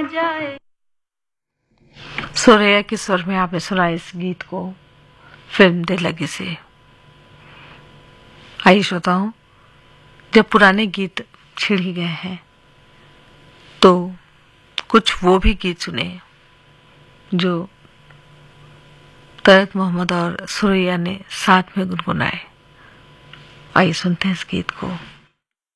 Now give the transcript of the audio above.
जाए। सुरैया के स्वर में आपने सुना इस गीत को फिल्म दिल लगी से। आइए श्रोताओं, जब पुराने गीत छिड़ ही गए हैं तो कुछ वो भी गीत सुने जो तलत मोहम्मद और सुरैया ने साथ में गुनगुनाए। आइए सुनते हैं इस गीत को।